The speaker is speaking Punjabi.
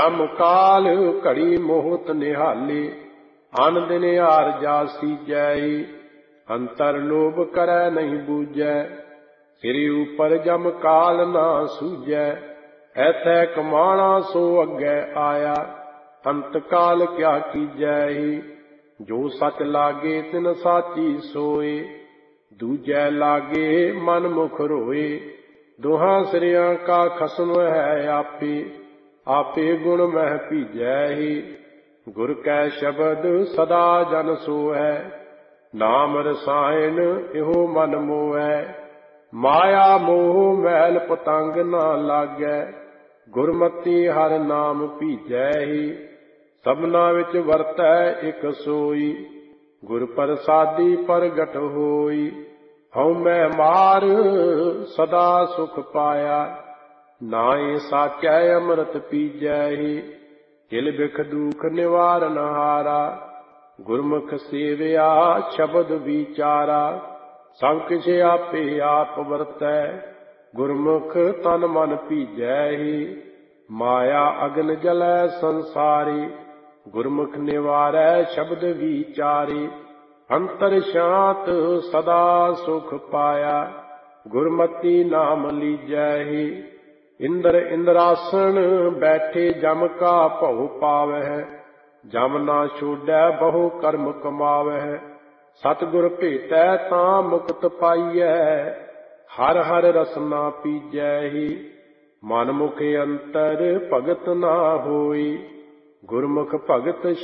ਜਮ ਕਾਲ ਘੜੀ ਮੋਹਤ ਨਿਹਾਲੇ, ਅਨ ਦਿਨ ਆਰਜਾ ਸੀਜੈ। ਅੰਤਰ ਲੋਭ ਕਰੈ ਨਹੀਂ ਬੂਝੈ, ਸਿਰ ਉਪਰ ਜਮ ਕਾਲ ਨਾ ਸੂਝੈ। ਐਥੈ ਕਮਾਣਾ ਸੋ ਅੱਗੇ ਆਇਆ, ਅੰਤ ਕਾਲ ਕਿਆ ਕੀਜੈ। ਜੋ ਸਚ ਲਾਗੇ ਤਿਨ ਸਾਚੀ ਸੋਏ, ਦੂਜੈ ਲਾਗੇ ਮਨ ਮੁਖ ਰੋਏ। ਦੋਹਾਂ ਸਿਰਿਆਂ ਕਾ ਖਸਮ ਹੈ ਆਪੇ, ਆਪੇ ਗੁਣ ਮਹਿ ਭੀਜੈ। ਗੁਰ ਕੈ ਸ਼ਬਦ ਸਦਾ ਜਨ ਸੋਹੈ, ਨਾਮ ਰਸਾਇਣ ਇਹੋ ਮਨ ਮੋਹੈ। ਮਾਇਆ ਮੋਹ ਮੈਲ ਪਤੰਗ ਨਾ ਲਾਗੈ, ਗੁਰਮਤਿ ਹਰਿ ਨਾਮ ਭੀਜੈ। ਸਭਨਾ ਵਿੱਚ ਵਰਤੈ ਇਕ ਸੋਈ, ਗੁਰ ਪ੍ਰਸਾਦੀ ਪ੍ਰਗਟ ਹੋਈ। ਹਉ ਮੈਂ ਮਾਰ ਸਦਾ ਸੁਖ ਪਾਇਆ, ਨਾਏ ਸਾਚੈ ਅੰਮ੍ਰਿਤ ਪੀਜੈ। ਕਿਲ ਬਿਖ ਦੁਖ ਨਿਵਾਰਨ ਹਾਰਾ, ਗੁਰਮੁਖ ਸੇਵਿਆ ਸ਼ਬਦ ਵਿਚਾਰਾ। ਸਭ ਕਿਛ ਆਪੇ ਆਪ ਵਰਤੈ, ਗੁਰਮੁਖ ਤਨ ਮਨ ਭੀਜੈ। ਮਾਇਆ ਅਗਨ ਜਲੈ ਸੰਸਾਰੀ, ਗੁਰਮੁਖ ਨਿਵਾਰੈ ਸ਼ਬਦ ਵਿਚਾਰੀ। ਅੰਤਰ ਸ਼ਾਂਤ ਸਦਾ ਸੁਖ ਪਾਇਆ, ਗੁਰਮਤਿ ਨਾਮ ਲੀਜੈ। ਇੰਦਰ ਇੰਦਰਾਸਣ ਬੈਠੇ ਜਮ ਕਾ ਭਉ ਪਾਵਹਿ, ਜਮ ਨਾ ਛੋਡੈ ਬਹੁ ਕਰਮ ਕਮਾਵਹਿ। ਸਤਿਗੁਰ ਭੇਟੈ ਤਾਂ ਮੁਕਤ ਪਾਈਐ, ਹਰ ਹਰ ਰਸਨਾ ਪੀਜੈ। ਮਨ ਮੁਖ ਅੰਤਰ ਭਗਤ ਨਾ ਹੋਈ, ਗੁਰਮੁਖ ਭਗਤ